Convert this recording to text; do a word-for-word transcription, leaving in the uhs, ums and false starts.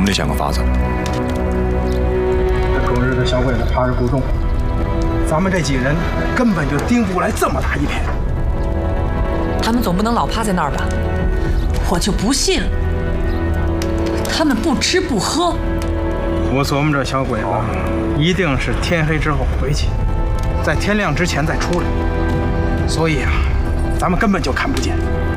得想个法子。 这狗日的小鬼子爬着够重，咱们这几人根本就盯不过来这么大一片。 他们总不能老趴在那儿吧？我就不信他们不吃不喝。 我琢磨这小鬼子一定是天黑之后回去，在天亮之前再出来，所以啊，咱们根本就看不见。